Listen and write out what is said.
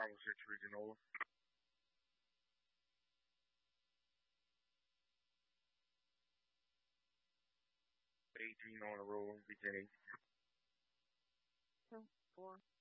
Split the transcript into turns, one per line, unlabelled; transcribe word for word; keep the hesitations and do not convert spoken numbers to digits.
Bravo six Regional. eighteen on the roll, beginning.
Two, four.